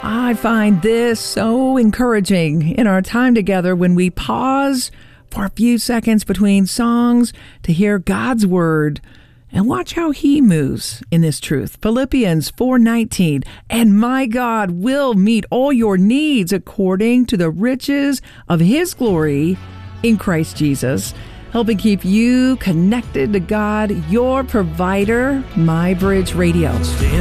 I find this so encouraging in our time together when we pause for a few seconds between songs to hear God's word and watch how he moves in this truth. Philippians 4:19, and my God will meet all your needs according to the riches of his glory in Christ Jesus, helping keep you connected to God, your provider, My Bridge Radio.